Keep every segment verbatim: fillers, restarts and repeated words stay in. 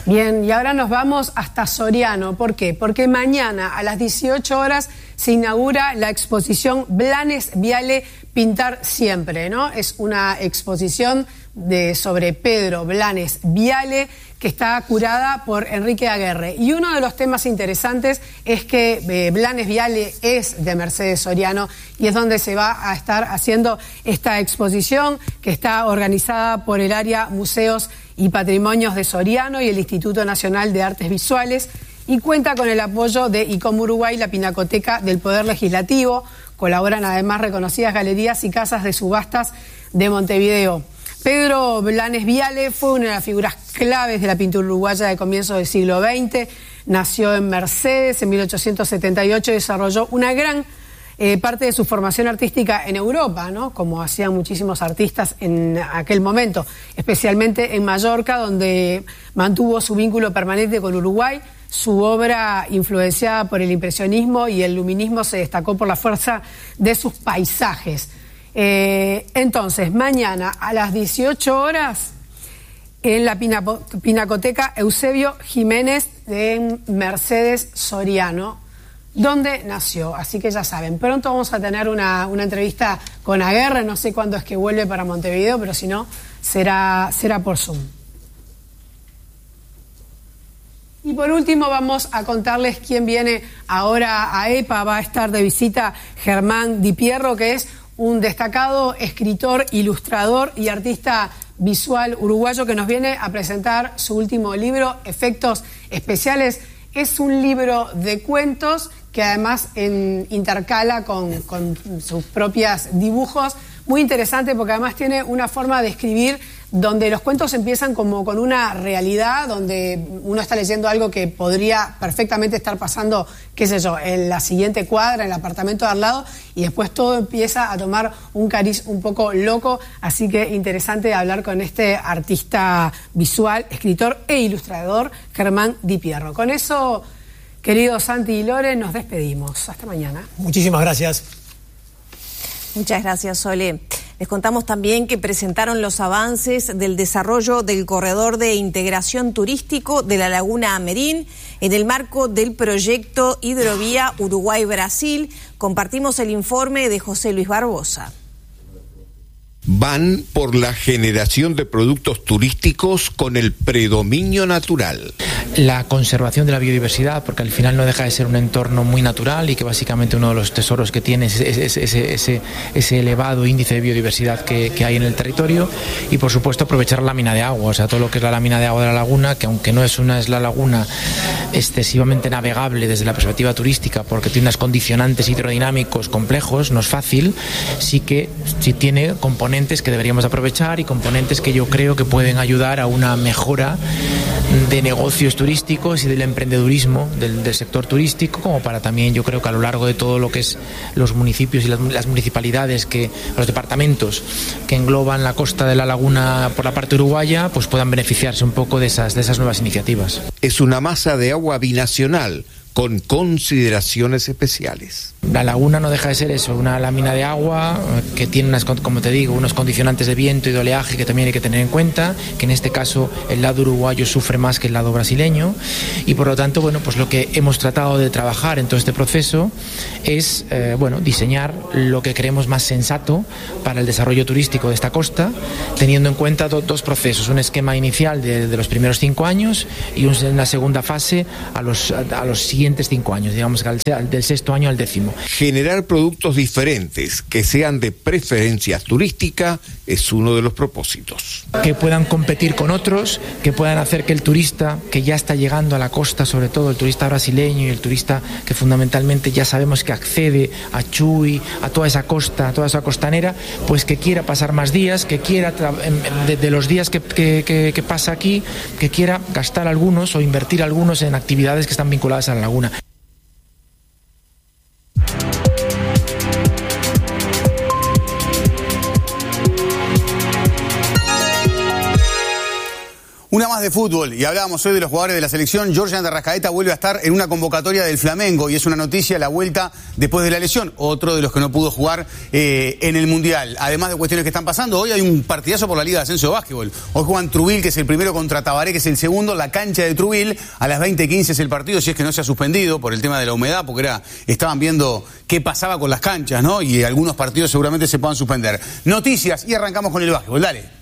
Bien, y ahora nos vamos hasta Soriano. ¿Por qué? Porque mañana a las dieciocho horas se inaugura la exposición Blanes Viale Pintar Siempre, ¿no? Es una exposición de, sobre Pedro Blanes Viale, que está curada por Enrique Aguerre. Y uno de los temas interesantes es que eh, Blanes Viale es de Mercedes Soriano y es donde se va a estar haciendo esta exposición, que está organizada por el área Museos y Patrimonios de Soriano y el Instituto Nacional de Artes Visuales, y cuenta con el apoyo de ICOM Uruguay, la Pinacoteca del Poder Legislativo. Colaboran además reconocidas galerías y casas de subastas de Montevideo. Pedro Blanes Viale fue una de las figuras claves de la pintura uruguaya de comienzos del siglo veinte. Nació en Mercedes en mil ochocientos setenta y ocho y desarrolló una gran eh, parte de su formación artística en Europa, ¿no? Como hacían muchísimos artistas en aquel momento, especialmente en Mallorca, donde mantuvo su vínculo permanente con Uruguay. Su obra, influenciada por el impresionismo y el luminismo, se destacó por la fuerza de sus paisajes. Eh, entonces, mañana a las dieciocho horas en la Pinapo, Pinacoteca Eusebio Jiménez de Mercedes Soriano, donde nació. Así que ya saben, pronto vamos a tener una, una entrevista con Aguerre. No sé cuándo es que vuelve para Montevideo, pero si no, será, será por Zoom. Y por último vamos a contarles quién viene ahora a EPA. Va a estar de visita Germán Di Pierro, que es un destacado escritor, ilustrador y artista visual uruguayo, que nos viene a presentar su último libro, Efectos Especiales. Es un libro de cuentos que además en, intercala con, con sus propios dibujos. Muy interesante porque además tiene una forma de escribir donde los cuentos empiezan como con una realidad, donde uno está leyendo algo que podría perfectamente estar pasando, qué sé yo, en la siguiente cuadra, en el apartamento de al lado, y después todo empieza a tomar un cariz un poco loco. Así que interesante hablar con este artista visual, escritor e ilustrador, Germán Di Pierro. Con eso, queridos Santi y Lore, nos despedimos. Hasta mañana. Muchísimas gracias. Muchas gracias, Sole. Les contamos también que presentaron los avances del desarrollo del corredor de integración turístico de la Laguna Amerín en el marco del proyecto Hidrovía Uruguay-Brasil. Compartimos el informe de José Luis Barbosa. Van por la generación de productos turísticos con el predominio natural. La conservación de la biodiversidad, porque al final no deja de ser un entorno muy natural y que básicamente uno de los tesoros que tiene es ese, ese, ese, ese elevado índice de biodiversidad que, que hay en el territorio. Y por supuesto aprovechar la lámina de agua, o sea, todo lo que es la lámina de agua de la laguna, que aunque no es una es la laguna excesivamente navegable desde la perspectiva turística, porque tiene unos condicionantes hidrodinámicos complejos, no es fácil, sí que sí tiene componentes que deberíamos aprovechar y componentes que yo creo que pueden ayudar a una mejora de negocios turísticos y del emprendedurismo del, del sector turístico, como para también, yo creo que a lo largo de todo lo que es los municipios y las, las municipalidades, que los departamentos que engloban la costa de la laguna por la parte uruguaya, pues puedan beneficiarse un poco de esas, de esas nuevas iniciativas. Es una masa de agua binacional con consideraciones especiales. La laguna no deja de ser eso, una lámina de agua que tiene, unas, como te digo, unos condicionantes de viento y de oleaje que también hay que tener en cuenta, que en este caso el lado uruguayo sufre más que el lado brasileño, y por lo tanto, bueno, pues lo que hemos tratado de trabajar en todo este proceso es, eh, bueno, diseñar lo que creemos más sensato para el desarrollo turístico de esta costa, teniendo en cuenta do, dos procesos, un esquema inicial de, de los primeros cinco años y una segunda fase a los, a, a los siguientes cinco años, digamos, al, del sexto año al décimo. Generar productos diferentes que sean de preferencia turística es uno de los propósitos. Que puedan competir con otros, que puedan hacer que el turista que ya está llegando a la costa, sobre todo el turista brasileño y el turista que fundamentalmente ya sabemos que accede a Chuy, a toda esa costa, a toda esa costanera, pues que quiera pasar más días, que quiera, de, de los días que, que, que, que pasa aquí, que quiera gastar algunos o invertir algunos en actividades que están vinculadas a la laguna. Una más de de fútbol, y hablábamos hoy de los jugadores de la selección. Georgian de Arrascaeta vuelve a estar en una convocatoria del Flamengo y es una noticia la vuelta después de la lesión. Otro de los que no pudo jugar eh, en el Mundial. Además de cuestiones que están pasando, hoy hay un partidazo por la Liga de Ascenso de Básquetbol. Hoy juegan Trubil, que es el primero, contra Tabaré, que es el segundo. La cancha de Trubil, a las veinte quince es el partido, si es que no se ha suspendido por el tema de la humedad, porque era, estaban viendo qué pasaba con las canchas, ¿no? Y algunos partidos seguramente se puedan suspender. Noticias, y arrancamos con el básquetbol. Dale.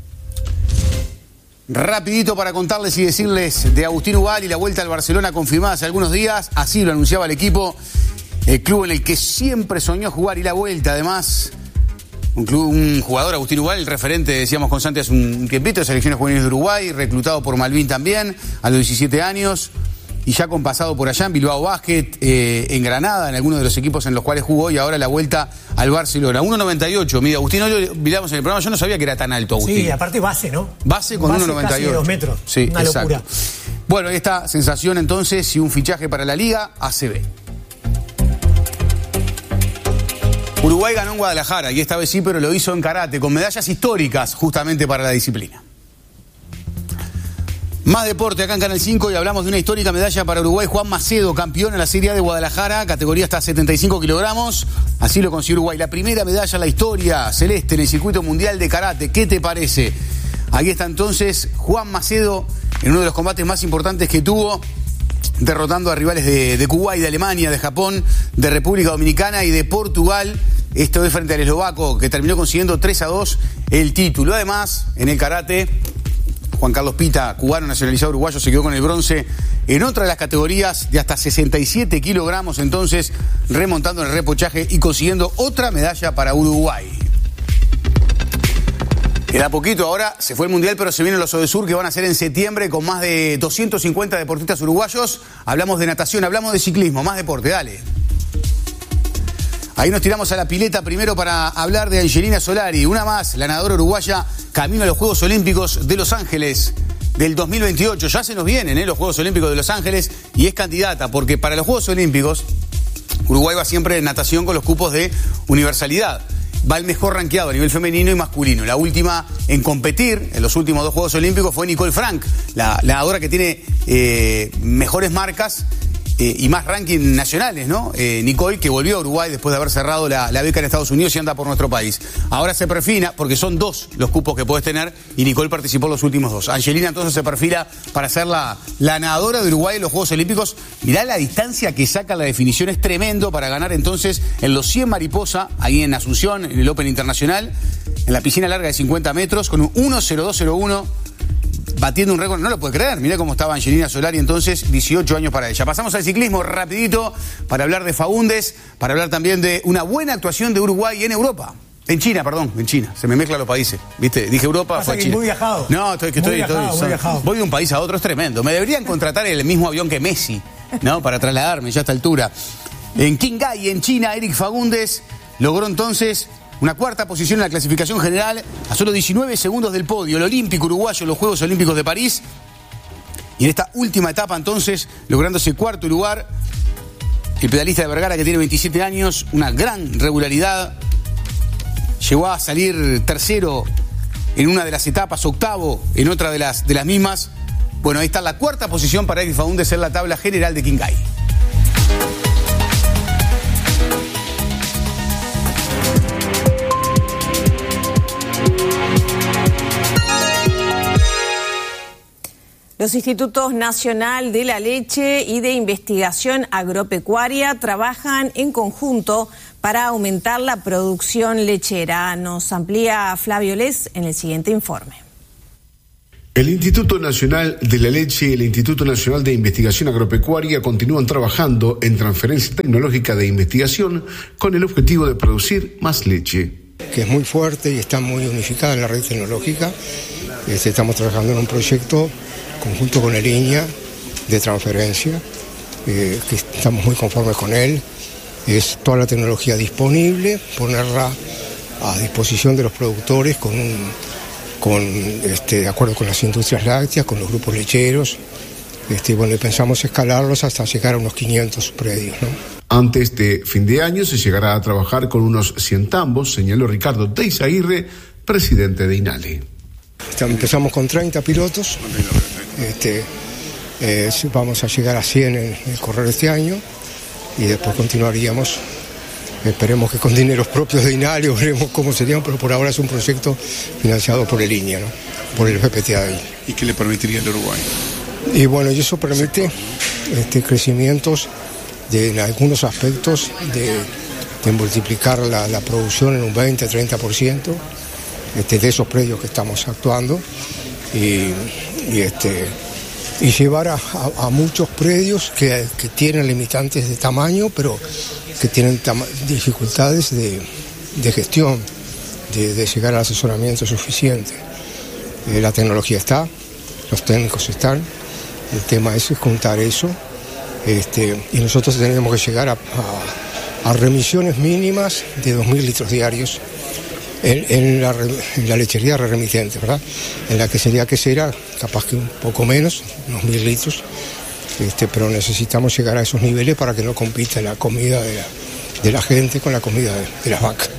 Rapidito para contarles y decirles de Agustín Ubal y la vuelta al Barcelona confirmada hace algunos días. Así lo anunciaba el equipo, el club en el que siempre soñó jugar, y la vuelta además. Un, club, un jugador, Agustín Ubal, el referente, decíamos con Santi hace un tiempito, de selecciones juveniles de Uruguay, reclutado por Malvin también, a los diecisiete años. Y ya con pasado por allá en Bilbao Basket, eh, en Granada, en algunos de los equipos en los cuales jugó, y ahora la vuelta al Barcelona. uno noventa y ocho, mide Agustín. Hoy lo miramos en el programa, yo no sabía que era tan alto Agustín. Sí, aparte base, ¿no? Base con uno noventa y ocho. Casi dos metros, sí, una exacto. Locura. Bueno, esta sensación entonces, y un fichaje para la Liga A C B. Uruguay ganó en Guadalajara, y esta vez sí, pero lo hizo en karate, con medallas históricas justamente para la disciplina. Más deporte acá en Canal cinco, y hablamos de una histórica medalla para Uruguay. Juan Macedo, campeón en la Serie A de Guadalajara, categoría hasta setenta y cinco kilogramos. Así lo consiguió Uruguay. La primera medalla en la historia celeste en el circuito mundial de karate. ¿Qué te parece? Ahí está entonces Juan Macedo en uno de los combates más importantes que tuvo, derrotando a rivales de, de Kuwait, de Alemania, de Japón, de República Dominicana y de Portugal. Esto es frente al eslovaco, que terminó consiguiendo tres a dos el título. Además, en el karate, Juan Carlos Pita, cubano nacionalizado uruguayo, se quedó con el bronce en otra de las categorías de hasta sesenta y siete kilogramos, entonces remontando en el repochaje y consiguiendo otra medalla para Uruguay. Queda poquito, ahora se fue el Mundial, pero se vienen los Odesur, que van a ser en septiembre, con más de doscientos cincuenta deportistas uruguayos. Hablamos de natación, hablamos de ciclismo, más deporte, dale. Ahí nos tiramos a la pileta primero para hablar de Angelina Solari, una más, la nadadora uruguaya, camino a los Juegos Olímpicos de Los Ángeles del dos mil veintiocho. Ya se nos vienen ¿eh? los Juegos Olímpicos de Los Ángeles, y es candidata, porque para los Juegos Olímpicos Uruguay va siempre en natación con los cupos de universalidad. Va el mejor rankeado a nivel femenino y masculino. La última en competir en los últimos dos Juegos Olímpicos fue Nicole Frank, la, la nadadora que tiene eh, mejores marcas Eh, y más ranking nacionales, ¿no? Eh, Nicole, que volvió a Uruguay después de haber cerrado la, la beca en Estados Unidos y anda por nuestro país. Ahora se perfila, porque son dos los cupos que puedes tener, y Nicole participó en los últimos dos. Angelina entonces se perfila para ser la, la nadadora de Uruguay en los Juegos Olímpicos. Mirá la distancia que saca, la definición es tremendo para ganar entonces en los cien mariposa, ahí en Asunción, en el Open Internacional, en la piscina larga de cincuenta metros, con un uno cero dos cero uno. Batiendo un récord, no lo puede creer. Mirá cómo estaba Angelina Solari entonces, dieciocho años para ella. Pasamos al ciclismo rapidito para hablar de Faúndez, para hablar también de una buena actuación de Uruguay en Europa. En China, perdón, en China. Se me mezclan los países. ¿Viste? Dije Europa, Pasa fue que China. muy viajado. No, estoy, que estoy, muy viajado, estoy, muy viajado. voy de un país a otro, es tremendo. Me deberían contratar el mismo avión que Messi, ¿no? Para trasladarme ya a esta altura. En Qinghai, en China, Eric Faúndez logró entonces una cuarta posición en la clasificación general, a solo diecinueve segundos del podio. El olímpico uruguayo en los Juegos Olímpicos de París. Y en esta última etapa, entonces, logrando ese cuarto lugar, el pedalista de Vergara, que tiene veintisiete años, una gran regularidad, llegó a salir tercero en una de las etapas, octavo en otra de las, de las mismas. Bueno, ahí está la cuarta posición para Eric Faúndez en la tabla general de Qinghai. Los Institutos Nacional de la Leche y de Investigación Agropecuaria trabajan en conjunto para aumentar la producción lechera. Nos amplía Flavio Les en el siguiente informe. El Instituto Nacional de la Leche y el Instituto Nacional de Investigación Agropecuaria continúan trabajando en transferencia tecnológica de investigación con el objetivo de producir más leche. Que es muy fuerte y está muy unificada en la red tecnológica. Este, estamos trabajando en un proyecto conjunto con el I N A de transferencia, eh, que estamos muy conformes con él. Es toda la tecnología disponible, ponerla a disposición de los productores con un, con este, de acuerdo con las industrias lácteas, con los grupos lecheros. Este, bueno, y pensamos escalarlos hasta llegar a unos quinientos predios, ¿no? Antes de fin de año se llegará a trabajar con unos cien tambos, señaló Ricardo Teizaguirre, presidente de INALE. Empezamos con treinta pilotos Este, eh, vamos a llegar a cien en el correr de este año y después continuaríamos. Esperemos que con dineros propios de INALI, veremos cómo serían, pero por ahora es un proyecto financiado por el INIA, ¿no? Por el F P T A I. ¿Y qué le permitiría al Uruguay? Y bueno, y eso permite este, crecimientos de, en algunos aspectos de, de multiplicar la, la producción en un veinte, treinta por ciento este, de esos predios que estamos actuando y, y, este, y llevar a, a, a muchos predios que, que tienen limitantes de tamaño, pero que tienen dificultades de, de gestión, de, de llegar al asesoramiento suficiente. Eh, la tecnología está, los técnicos están, el tema es juntar eso, este, y nosotros tenemos que llegar a, a, a remisiones mínimas de dos mil litros diarios en, en, la, en la lechería remitente, ¿verdad? En la que sería quesera, capaz que un poco menos, unos mil litros. Este, pero necesitamos llegar a esos niveles para que no compita la comida de la, de la gente con la comida de, de las vacas.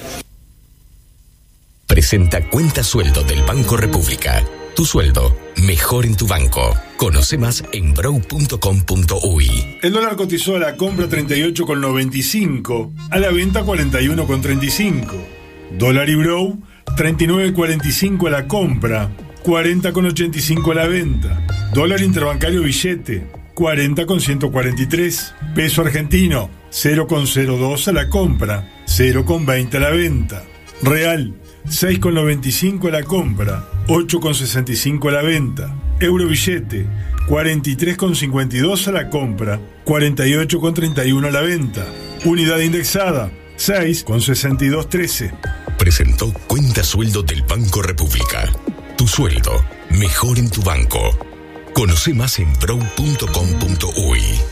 Presenta Cuenta Sueldo del Banco República. Tu sueldo, mejor en tu banco. Conoce más en brow punto com punto uy. El dólar cotizó a la compra treinta y ocho con noventa y cinco, a la venta cuarenta y uno con treinta y cinco. Dólar y Brow, treinta y nueve con cuarenta y cinco a la compra, cuarenta con ochenta y cinco a la venta. Dólar interbancario billete, cuarenta con ciento cuarenta y tres. Peso argentino, cero con cero dos a la compra, cero con veinte a la venta. Real, seis con noventa y cinco a la compra, ocho con sesenta y cinco a la venta. Euro billete, cuarenta y tres con cincuenta y dos a la compra, cuarenta y ocho con treinta y uno a la venta. Unidad indexada, seis con sesenta y dos trece. Presentó Cuenta Sueldo del Banco República. Tu sueldo, mejor en tu banco. Conoce más en brow punto com punto uy.